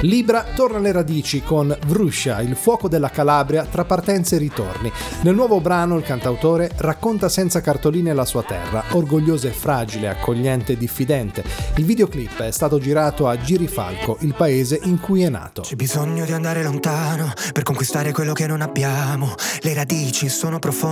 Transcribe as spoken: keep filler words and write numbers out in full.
Libra torna alle radici con Vruscia, il fuoco della Calabria tra partenze e ritorni. Nel nuovo brano il cantautore racconta senza cartoline la sua terra, orgogliosa e fragile, accogliente e diffidente. Il videoclip è stato girato a Girifalco, il paese in cui è nato. C'è bisogno di andare lontano per conquistare quello che non abbiamo. Le radici sono profonde.